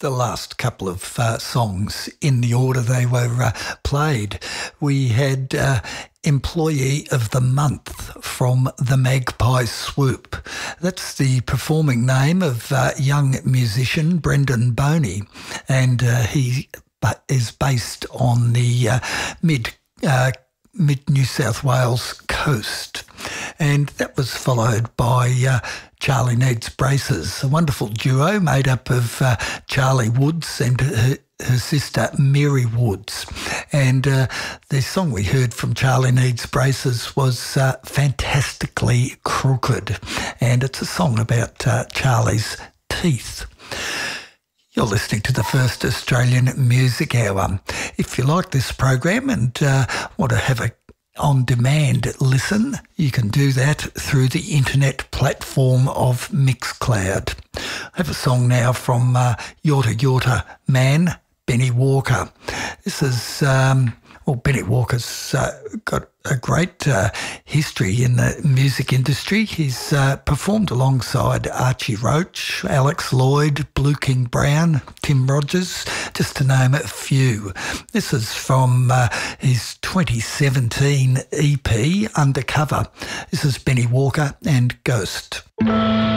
the last couple of songs in the order they were played. We had Employee of the Month from the Magpie Swoop. That's the performing name of young musician Brendan Boney, and he is based on the mid New South Wales coast. And that was followed by Charlie Needs Braces, a wonderful duo made up of Charlie Woods and her sister Mary Woods. And the song we heard from Charlie Needs Braces was Fantastically Crooked, and it's a song about Charlie's teeth. You're listening to the First Australian Music Hour. If you like this program and want to have a on-demand listen, you can do that through the internet platform of Mixcloud. I have a song now from Yorta Yorta man, Benny Walker. This is, Benny Walker's got a great history in the music industry. He's performed alongside Archie Roach, Alex Lloyd, Blue King Brown, Tim Rogers, just to name a few. This is from his 2017 EP, Undercover. This is Benny Walker and Ghost.